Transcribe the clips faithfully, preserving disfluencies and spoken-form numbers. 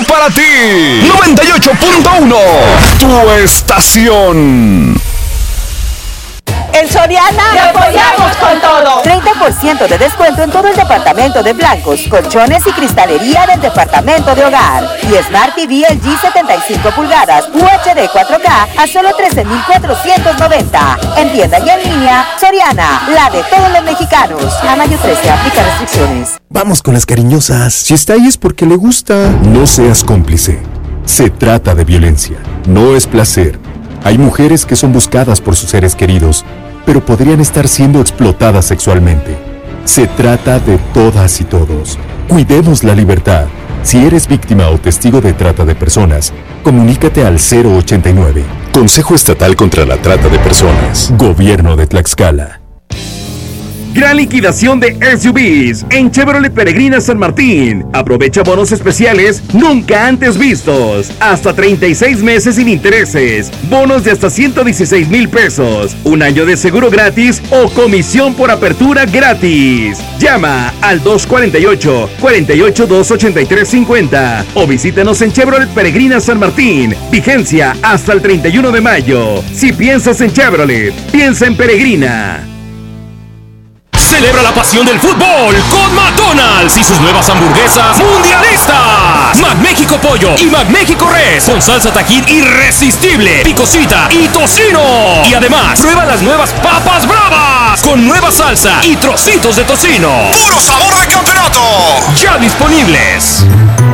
para ti. noventa y ocho punto uno, tu estación. En Soriana ¡te apoyamos con todo! treinta por ciento de descuento en todo el departamento de blancos, colchones y cristalería del departamento de hogar. Y Smart T V L G setenta y cinco pulgadas U H D cuatro K a solo trece mil cuatrocientos noventa. En tienda y en línea, Soriana, la de todos los mexicanos. A mayo trece, aplica restricciones. Vamos con las cariñosas. Si está ahí es porque le gusta. No seas cómplice. Se trata de violencia. No es placer. Hay mujeres que son buscadas por sus seres queridos, pero podrían estar siendo explotadas sexualmente. Se trata de todas y todos. Cuidemos la libertad. Si eres víctima o testigo de trata de personas, comunícate al cero ochenta y nueve. Consejo Estatal contra la Trata de Personas. Gobierno de Tlaxcala. Gran liquidación de S U Vs en Chevrolet Peregrina San Martín. Aprovecha bonos especiales nunca antes vistos. Hasta treinta y seis meses sin intereses. Bonos de hasta ciento dieciséis mil pesos. Un año de seguro gratis o comisión por apertura gratis. Llama al dos cuarenta y ocho, cuarenta y ocho, dos ochenta y tres cincuenta o visítanos en Chevrolet Peregrina San Martín. Vigencia hasta el treinta y uno de mayo. Si piensas en Chevrolet, piensa en Peregrina. Celebra la pasión del fútbol con McDonald's y sus nuevas hamburguesas mundialistas. McMéxico Pollo y McMéxico Res con salsa Tajín irresistible, picosita y tocino. Y además, prueba las nuevas papas bravas con nueva salsa y trocitos de tocino. ¡Puro sabor de campeonato! Ya disponibles.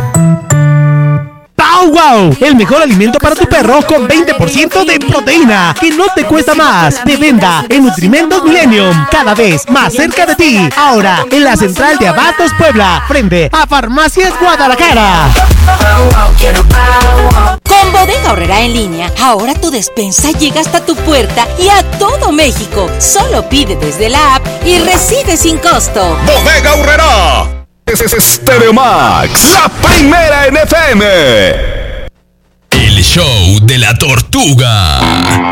¡Wow, wow! El mejor alimento para tu perro con veinte por ciento de proteína que no te cuesta más. De venta en Nutrimentos Millennium, cada vez más cerca de ti. Ahora en la central de Abastos Puebla, frente a Farmacias Guadalajara. Con Bodega Aurrerá en línea, ahora tu despensa llega hasta tu puerta y a todo México. Solo pide desde la app y recibe sin costo. Bodega Aurrerá. Es Stereo Max, la primera en F M. El show de la tortuga.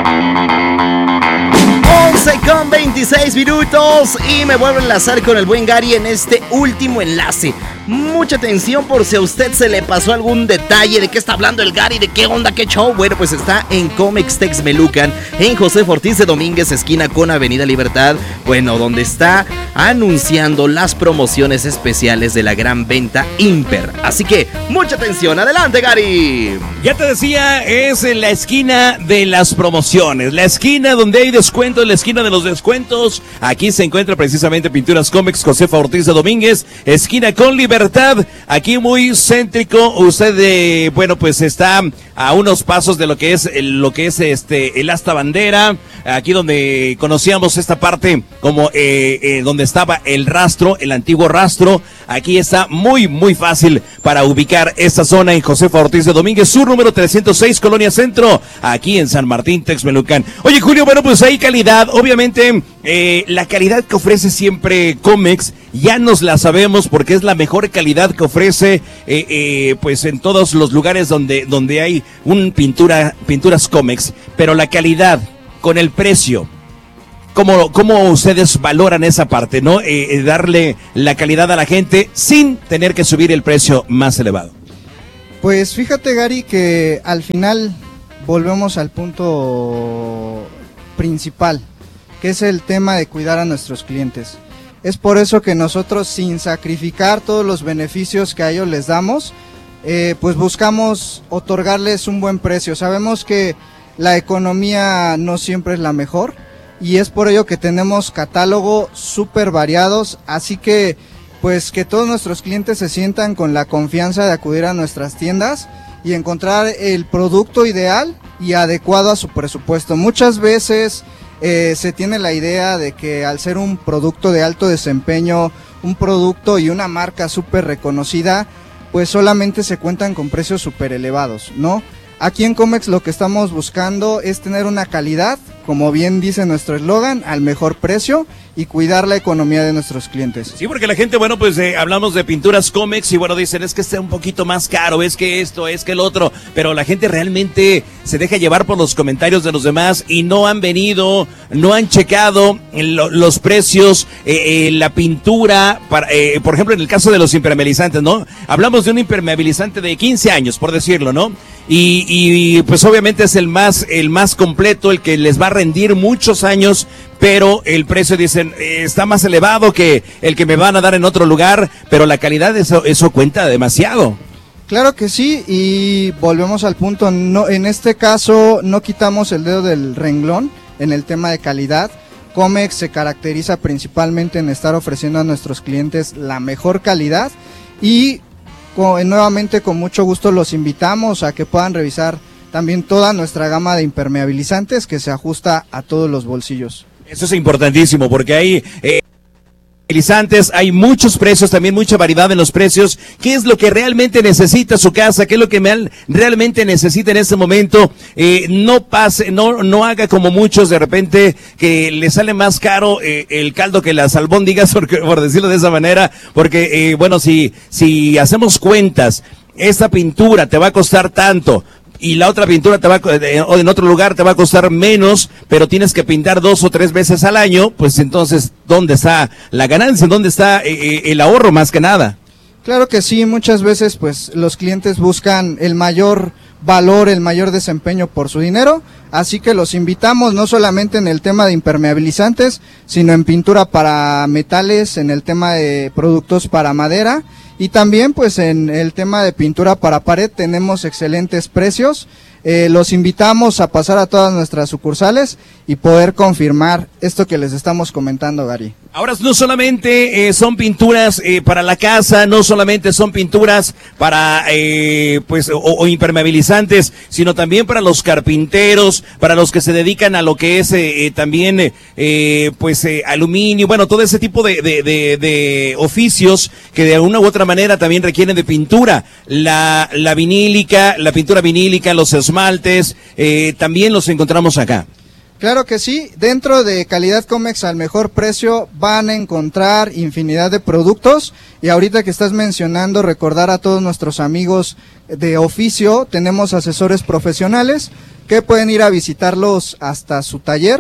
once con veintiséis minutos y me vuelvo a enlazar con el buen Gary en este último enlace. Mucha atención por si a usted se le pasó algún detalle de qué está hablando el Gary, de qué onda, qué show. Bueno, pues está en Comex Texmelucan, en José Ortiz de Domínguez, esquina con Avenida Libertad. Bueno, donde está anunciando las promociones especiales de la gran venta Imper. Así que, mucha atención. Adelante, Gary. Ya te decía, es en la esquina de las promociones, la esquina donde hay descuentos, la esquina de los descuentos. Aquí se encuentra precisamente Pinturas Comex Josefa Ortiz de Domínguez, esquina con Libertad. Aquí muy céntrico. Usted, eh, bueno, pues está a unos pasos de lo que es lo que es este el asta bandera. Aquí donde conocíamos esta parte como eh, eh, donde estaba el rastro, el antiguo rastro. Aquí está muy muy fácil para ubicar esta zona en Josefa Ortiz de Domínguez, sur número trescientos seis, Colonia Centro, aquí en San Martín Texmelucan. Oye, Julio, bueno, pues hay calidad, obviamente eh, la calidad que ofrece siempre Comex ya nos la sabemos porque es la mejor calidad que ofrece eh, eh, pues en todos los lugares donde donde hay un pintura pinturas Comex, pero la calidad con el precio, ¿cómo, cómo ustedes valoran esa parte, no? Eh, eh, darle la calidad a la gente sin tener que subir el precio más elevado. Pues fíjate, Gary, que al final volvemos al punto principal, que es el tema de cuidar a nuestros clientes. Es por eso que nosotros, sin sacrificar todos los beneficios que a ellos les damos, eh, pues buscamos otorgarles un buen precio. Sabemos que la economía no siempre es la mejor y es por ello que tenemos catálogo súper variados, así que pues que todos nuestros clientes se sientan con la confianza de acudir a nuestras tiendas y encontrar el producto ideal y adecuado a su presupuesto. Muchas veces Eh, se tiene la idea de que al ser un producto de alto desempeño, un producto y una marca súper reconocida, pues solamente se cuentan con precios súper elevados, ¿no? Aquí en Comex lo que estamos buscando es tener una calidad, como bien dice nuestro eslogan, al mejor precio y cuidar la economía de nuestros clientes. Sí, porque la gente, bueno, pues eh, hablamos de pinturas Comex y bueno, dicen es que está un poquito más caro, es que esto, es que el otro, pero la gente realmente se deja llevar por los comentarios de los demás y no han venido, no han checado lo, los precios, eh, eh, la pintura, para, eh, por ejemplo, en el caso de los impermeabilizantes, ¿no? Hablamos de un impermeabilizante de quince años, por decirlo, ¿no? Y, y pues obviamente es el más, el más completo, el que les va a rendir muchos años, pero el precio dicen eh, está más elevado que el que me van a dar en otro lugar, pero la calidad eso, eso cuenta demasiado. Claro que sí, y volvemos al punto, no, en este caso no quitamos el dedo del renglón en el tema de calidad. Comex se caracteriza principalmente en estar ofreciendo a nuestros clientes la mejor calidad y con, nuevamente con mucho gusto los invitamos a que puedan revisar también toda nuestra gama de impermeabilizantes que se ajusta a todos los bolsillos. Eso es importantísimo porque hay eh, impermeabilizantes, hay muchos precios, también mucha variedad en los precios. ¿Qué es lo que realmente necesita su casa? ¿Qué es lo que me, realmente necesita en este momento? Eh, no pase, no, no haga como muchos de repente que le sale más caro eh, el caldo que las albóndigas, por, por decirlo de esa manera, porque eh, bueno, si, si hacemos cuentas, esta pintura te va a costar tanto, y la otra pintura te va a, o en otro lugar te va a costar menos, pero tienes que pintar dos o tres veces al año, pues entonces, ¿dónde está la ganancia? ¿Dónde está eh, el ahorro más que nada? Claro que sí, muchas veces pues los clientes buscan el mayor valor, el mayor desempeño por su dinero, así que los invitamos no solamente en el tema de impermeabilizantes, sino en pintura para metales, en el tema de productos para madera, y también pues en el tema de pintura para pared tenemos excelentes precios. Eh, los invitamos a pasar a todas nuestras sucursales y poder confirmar esto que les estamos comentando, Gary. Ahora no solamente eh, son pinturas eh, para la casa, no solamente son pinturas para eh, pues o, o impermeabilizantes, sino también para los carpinteros, para los que se dedican a lo que es eh, eh, también eh, pues eh, aluminio, bueno, todo ese tipo de, de, de, de oficios que de una u otra manera también requieren de pintura. La, la vinílica, la pintura vinílica, los esmaltes, eh, también los encontramos acá. Claro que sí, dentro de Calidad Comex al mejor precio van a encontrar infinidad de productos y ahorita que estás mencionando recordar a todos nuestros amigos de oficio, tenemos asesores profesionales que pueden ir a visitarlos hasta su taller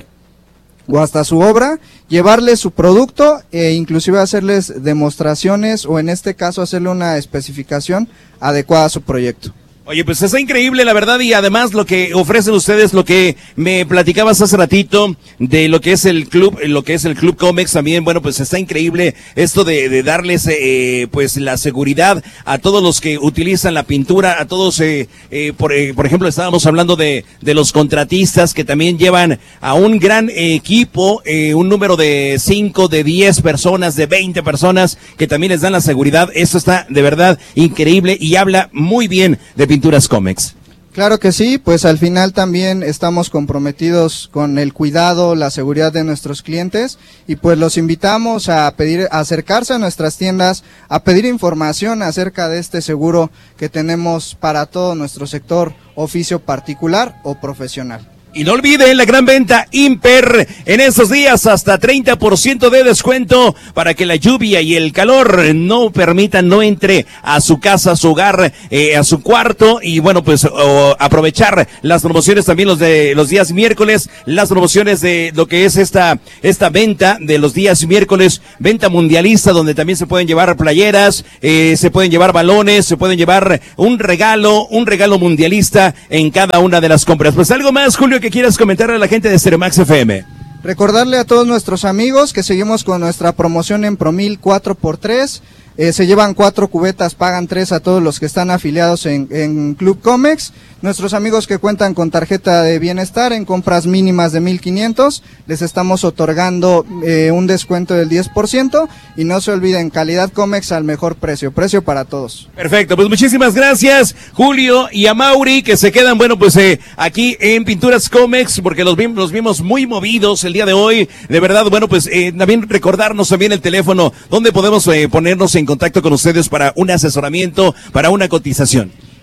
o hasta su obra, llevarles su producto e inclusive hacerles demostraciones o en este caso hacerle una especificación adecuada a su proyecto. Oye, pues está increíble, la verdad, y además lo que ofrecen ustedes, lo que me platicabas hace ratito de lo que es el club, lo que es el Club Comex también, bueno, pues está increíble esto de, de darles, eh, pues la seguridad a todos los que utilizan la pintura, a todos, eh, eh, por, eh, por ejemplo, estábamos hablando de, de los contratistas que también llevan a un gran equipo, eh, un número de cinco, de diez personas, de veinte personas, que también les dan la seguridad. Esto está de verdad increíble y habla muy bien de Pinturas Comex. Claro que sí, pues al final también estamos comprometidos con el cuidado, la seguridad de nuestros clientes y pues los invitamos a pedir, a acercarse a nuestras tiendas, a pedir información acerca de este seguro que tenemos para todo nuestro sector, oficio particular o profesional. Y no olviden la gran venta Imper en estos días, hasta treinta por ciento de descuento para que la lluvia y el calor no permitan, no entre a su casa, a su hogar, eh, a su cuarto. Y bueno, pues oh, aprovechar las promociones también los de los días miércoles, las promociones de lo que es esta, esta venta de los días miércoles, venta mundialista, donde también se pueden llevar playeras, eh, se pueden llevar balones, se pueden llevar un regalo, un regalo mundialista en cada una de las compras. Pues algo más, Julio, que quieras comentar a la gente de Stereomax F M. Recordarle a todos nuestros amigos que seguimos con nuestra promoción en Promil cuatro por tres. Eh, se llevan cuatro cubetas, pagan tres a todos los que están afiliados en, en Club Comex. Nuestros amigos que cuentan con tarjeta de bienestar en compras mínimas de mil quinientos, les estamos otorgando eh, un descuento del diez por ciento y no se olviden, Calidad Comex al mejor precio, precio para todos. Perfecto, pues muchísimas gracias Julio y a Mauri que se quedan, bueno pues eh, aquí en Pinturas Comex porque los, vi los vimos muy movidos el día de hoy, de verdad, bueno pues eh, también recordarnos también el teléfono donde podemos eh, ponernos en contacto con ustedes para un asesoramiento, para una cotización.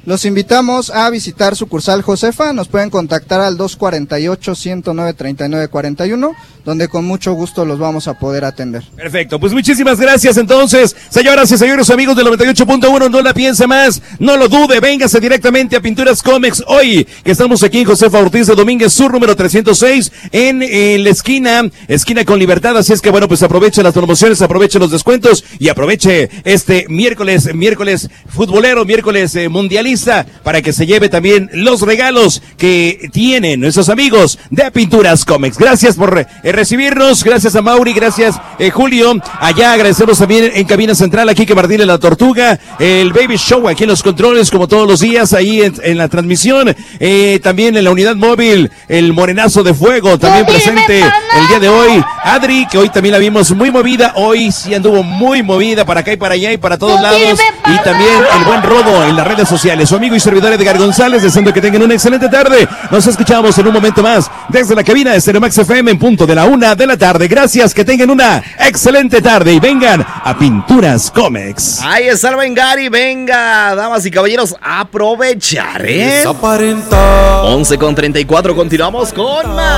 Los invitamos a visitar sucursal Josefa, nos pueden contactar al dos cuarenta y ocho, ciento nueve, treinta y nueve cuarenta y uno, donde con mucho gusto los vamos a poder atender. Perfecto, pues muchísimas gracias entonces, señoras y señores amigos del noventa y ocho punto uno, no la piense más, no lo dude, véngase directamente a Pinturas Comex hoy, que estamos aquí en Josefa Ortiz de Domínguez, sur número trescientos seis, en, en la esquina, esquina con Libertad, así es que bueno, pues aproveche las promociones, aproveche los descuentos y aproveche este miércoles, miércoles futbolero, miércoles eh, mundialista, para que se lleve también los regalos que tienen nuestros amigos de Pinturas Comex. Gracias por eh, recibirnos, gracias a Mauri, gracias eh, Julio, allá agradecemos también en cabina central aquí que Martín la Tortuga, el Baby Show aquí en los controles como todos los días ahí en, en la transmisión, eh, también en la unidad móvil, el Morenazo de Fuego también presente el día de hoy, Adri que hoy también la vimos muy movida, hoy sí anduvo muy movida para acá y para allá y para todos lados, y también el buen Rodo en las redes sociales, su amigo y servidor Edgar González, deseando que tengan una excelente tarde. Nos escuchamos en un momento más desde la cabina de Stereomax F M en punto de la una de la tarde. Gracias, que tengan una excelente tarde y vengan a Pinturas Comex. Ahí está el buen Gary, venga, damas y caballeros, a aprovechar, ¿eh? once con treinta y cuatro, continuamos con más.